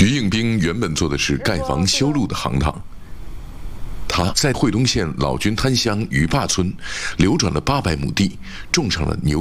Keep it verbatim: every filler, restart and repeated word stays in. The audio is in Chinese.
于应兵原本做的是盖房修路的行当，他在惠东县老君滩乡鱼坝村流转了八百亩地，种上了牛。